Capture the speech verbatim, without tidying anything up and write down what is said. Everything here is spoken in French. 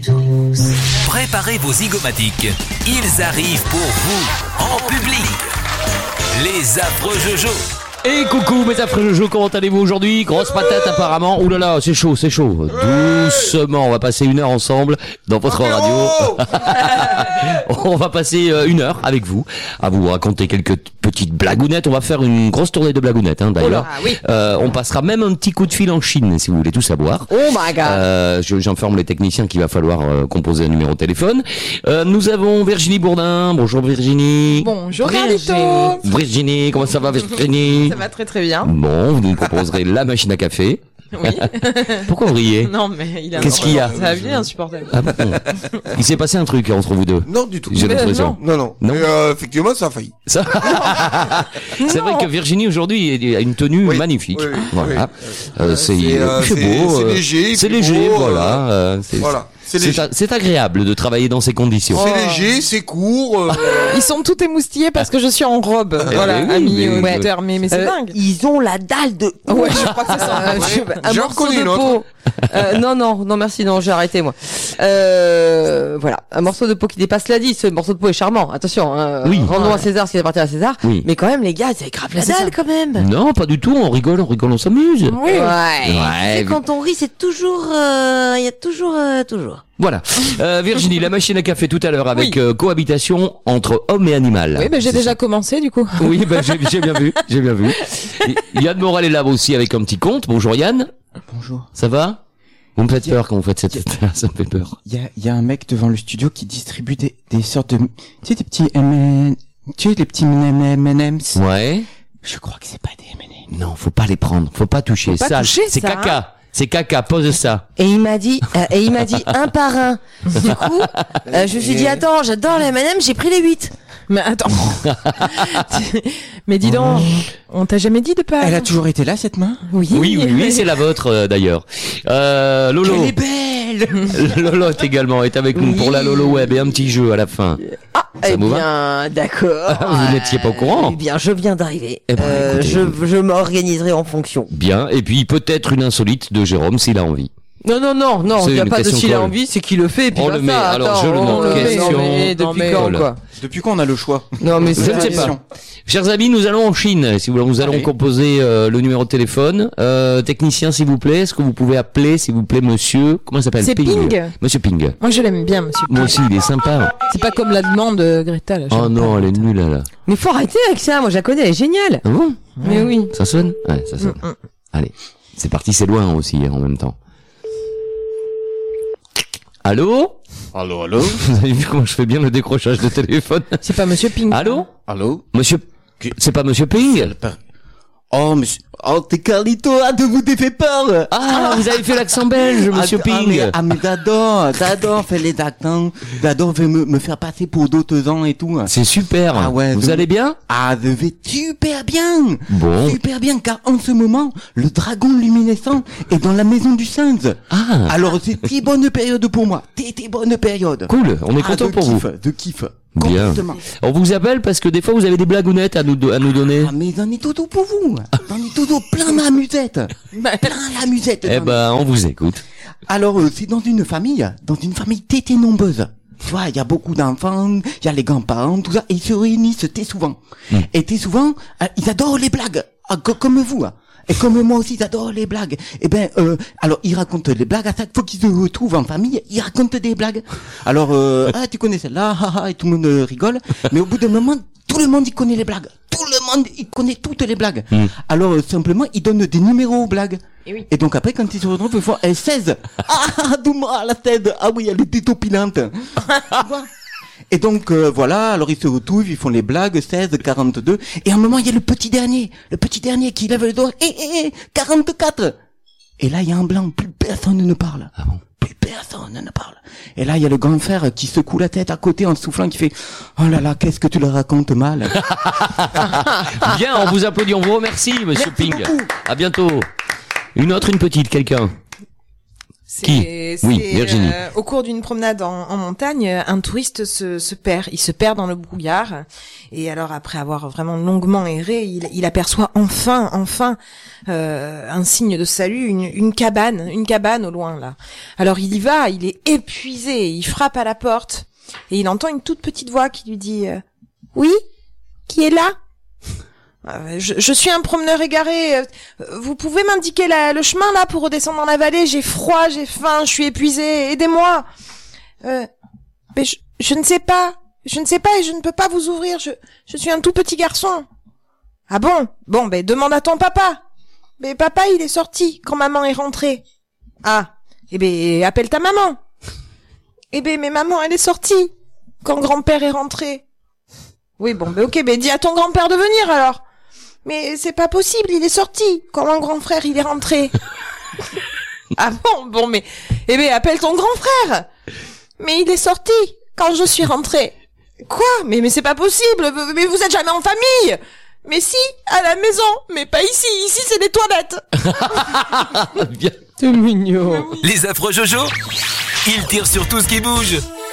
tous. Préparez vos zygomatiques. Ils arrivent pour vous, en public. Les affreux Jojo. Et coucou mes affreux Jojo, comment allez-vous aujourd'hui? Grosse patate apparemment. Ouh là là, c'est chaud, c'est chaud. Doucement, on va passer une heure ensemble dans votre radio. On va passer une heure avec vous, à vous raconter quelques petites blagounettes. On va faire une grosse tournée de blagounettes hein, d'ailleurs. Oh là, oui. euh, on passera même un petit coup de fil en Chine si vous voulez tout savoir. Oh my god. Euh, je, j'informe les techniciens qu'il va falloir euh, composer un numéro de téléphone. Euh, nous avons Virginie Bourdin. Bonjour Virginie. Bonjour Carlito. Virginie, comment ça va Virginie? Ça va très très bien. Bon, vous nous proposerez la machine à café. Oui. Pourquoi vous riez? Non mais il a. Qu'est-ce qu'il y a? Ça va bien, insupportable. Ah bon. Il s'est passé un truc entre vous deux. Non, du tout. J'ai Mais l'impression. Non, non. Non. Mais, euh, effectivement, ça a failli. Ça... c'est vrai que Virginie aujourd'hui a une tenue Oui. magnifique. Oui, oui, voilà. oui. Euh, c'est C'est, euh, il fait c'est- beau. c'est euh, léger, il C'est fait léger, beau, voilà. euh, euh, c'est, Voilà. C'est c'est, léger. a- c'est agréable de travailler dans ces conditions. C'est léger, c'est court. euh, Ils sont tout émoustillés parce que je suis en robe. Eh Voilà, ben oui, amis mais- auditeurs, mais, mais c'est Euh, dingue. Ils ont la dalle de. Ouais, je crois que c'est ça. Euh, je- un J'en morceau connais de une autre. peau. Euh, non, non, non, merci, non, j'ai arrêté moi. Euh, voilà, un morceau de peau qui dépasse la dix. Ce morceau de peau est charmant. Attention, hein, Oui. rendons à César ce qui appartient à César. Oui. Mais quand même, les gars, c'est grave la C'est dalle ça. quand même. Non, pas du tout. On rigole, on rigole, on s'amuse. Oui. Ouais. Ouais. C'est quand on rit, c'est toujours, euh, il y a toujours, euh, toujours. Voilà. Euh, Virginie, la machine à café tout à l'heure avec Oui. euh, cohabitation entre homme et animal. Oui, mais j'ai C'est déjà ça. commencé du coup. Oui, ben j'ai, j'ai bien vu, j'ai bien vu. Et Yann Morel est là aussi avec un petit compte. Bonjour Yann. Bonjour. Ça va? Vous me faites peur quand vous faites cette tête. Ça me fait peur. Il y a, il y a un mec devant le studio qui distribue des, des sortes de, tu sais, des petits M and M, tu sais, les petits M and M's. Ouais. Je crois que c'est pas des M and M. Non, faut pas les prendre. Faut pas toucher. Faut pas ça, toucher, c'est ça, caca. C'est caca. Pose ça. Et il m'a dit, euh, et il m'a dit un par un. Du coup, euh, je me suis dit, attends, j'adore les M and M, j'ai pris les huit. Mais attends. Mais dis donc, on t'a jamais dit de pas. Elle a toujours été là, cette main? Oui. Oui, oui, oui, c'est la vôtre euh, d'ailleurs. Euh, Lolo. Elle est belle! Lolo est également est avec nous pour la Lolo Web et un petit jeu à la fin. Ah, Ça eh vous va bien, d'accord. Vous n'étiez pas au courant? Eh bien, je viens d'arriver. Eh ben, Euh, écoutez, je, je m'organiserai en fonction. Bien. Et puis peut-être une insolite de Jérôme s'il a envie. Non, non, non, non, C'est il n'y a une pas de question s'il a colle. envie, c'est qu'il le fait, et puis On basta. le met. Alors, Attends, je le on note. le met. Question. Non, mais Non, depuis mais- quand, Colle. quoi? Depuis quand on a le choix? Non, mais Je c'est ne sais pas. Question. Chers amis, nous allons en Chine. Si vous voulez, nous allons Allez. composer euh, le numéro de téléphone. Euh, technicien, s'il vous plaît, est-ce que vous pouvez appeler, s'il vous plaît, monsieur, comment il s'appelle? C'est Ping. Monsieur Ping. Moi je l'aime bien, monsieur. Moi aussi, il est sympa. C'est pas comme la demande de Greta. Là, Oh j'aime non, pas. elle est nulle, là. Mais faut arrêter avec ça, moi je la connais, elle est géniale. Ah bon? Mais oui. Ça sonne? Ouais, ça sonne. Mm, mm. Allez. C'est parti, c'est loin aussi, hein, en même temps. Allô? Allô, allô? Vous avez vu comment je fais bien le décrochage de téléphone? C'est pas monsieur Ping. Allô? Allô? Monsieur, c'est pas monsieur Ping? Oh, monsieur. Oh, t'es Carlito, ah, de vous t'es fait peur! Ah, vous avez fait l'accent belge, monsieur ah, Ping. Ah, mais, ah, mais j'adore, j'adore faire les accents, j'adore faire me, me faire passer pour d'autres gens et tout. C'est super. Ah ouais, vous de- allez bien? Ah, je vais super bien! Bon. Super bien, car en ce moment, le dragon luminescent est dans la maison du singe. Ah, Alors, c'est très bonne période pour moi. Très, très bonne période. cool. On est Ah, content de pour kiff, vous. De kiff. Bien. Complètement. On vous appelle parce que des fois vous avez des blagounettes à nous, do- à nous donner. Ah, mais j'en ai tout pour vous. J'en ai tout plein la musette. Plein la musette. Eh j'en ai. ben, on vous écoute. Alors, euh, c'est dans une famille, dans une famille très très nombreuse. Tu vois, il y a beaucoup d'enfants, il y a les grands-parents, tout ça, et ils se réunissent très souvent. Mm. Et très souvent, euh, ils adorent les blagues, ah, co- comme vous. Hein. Et comme moi aussi, j'adore les blagues. Et ben, euh, alors ils racontent les blagues à chaque fois qu'ils se retrouvent en famille. Ils racontent des blagues. Alors, euh, ah, tu connais celle-là, haha, et tout le monde euh, rigole. Mais au bout d'un moment, tout le monde il connaît les blagues. Tout le monde il connaît toutes les blagues. Mm. Alors euh, simplement, ils donnent des numéros aux blagues. Et oui. Et donc après, quand ils se retrouvent, ils font eh, seize. Ah, donne-moi la seize. Ah oui, elle est détopilante. Tu vois. Et donc euh, voilà, alors ils se retrouvent, ils font les blagues, seize, quarante-deux, et à un moment il y a le petit dernier, le petit dernier qui lève le doigt, eh, eh, eh, quarante-quatre. Et là il y a un blanc, plus personne ne parle. Ah bon? Plus personne ne parle. Et là il y a le grand frère qui secoue la tête à côté en soufflant, qui fait oh là là, qu'est-ce que tu le racontes mal. Bien, on vous applaudit, on vous remercie, monsieur Merci Ping. beaucoup. À bientôt. Une autre, une petite, quelqu'un. C'est, Qui c'est, Oui, Virginie. euh, au cours d'une promenade en, en montagne, un touriste se, se perd. Il se perd dans le brouillard. Et alors, après avoir vraiment longuement erré, il, il aperçoit enfin, enfin, euh, un signe de salut, une, une cabane, une cabane au loin, là. Alors, il y va, il est épuisé, il frappe à la porte. Et il entend une toute petite voix qui lui dit euh, « Oui ? Qui est là ?» Euh, je, je suis un promeneur égaré. Euh, Vous pouvez m'indiquer la, le chemin là pour redescendre dans la vallée? J'ai froid, j'ai faim, je suis épuisé. Aidez-moi. Euh, mais je, je ne sais pas. Je ne sais pas et je ne peux pas vous ouvrir. Je, je suis un tout petit garçon. Ah bon? Bon, ben demande à ton papa. Mais papa, il est sorti quand maman est rentrée. Ah, eh ben appelle ta maman. Eh ben mais maman, elle est sortie quand grand-père est rentré. Oui, bon, ben ok, ben dis à ton grand-père de venir alors. Mais c'est pas possible, il est sorti quand mon grand frère il est rentré. Ah bon, bon, mais eh ben appelle ton grand frère. Mais il est sorti quand je suis rentrée. Quoi? Mais mais c'est pas possible. Mais vous êtes jamais en famille. Mais si, à la maison, mais pas ici. Ici c'est des toilettes. Bien. C'est mignon. Les affreux Jojo, ils tirent sur tout ce qui bouge.